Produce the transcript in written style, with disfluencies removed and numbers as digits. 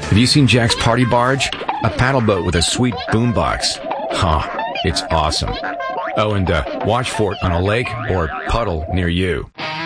Have you seen Jack's Party Barge? A paddle boat with a sweet boombox. Huh, it's awesome. Oh, and watch for it on a lake or puddle near you.